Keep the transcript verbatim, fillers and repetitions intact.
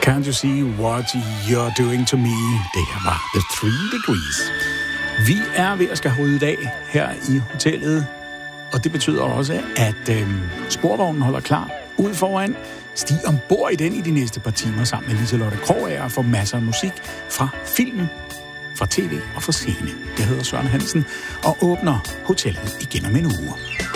Can't you see what you're doing to me? Det her var The Three Degrees. Vi er ved at skal have ryddet af her i hotellet, og det betyder også, at øh, sporvognen holder klar ud foran. Stig ombord i den i de næste par timer sammen med Liselotte Krogager og får masser af musik fra film, fra tv og fra scene. Jeg hedder Søren Hansen og åbner hotellet igen om en uge.